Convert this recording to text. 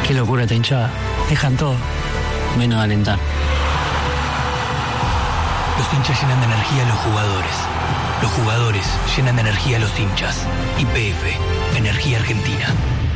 Qué locura esta hinchada. Dejan todo. Menos de alentar. Los hinchas llenan de energía a los jugadores. Los jugadores llenan de energía a los hinchas. YPF, Energía Argentina.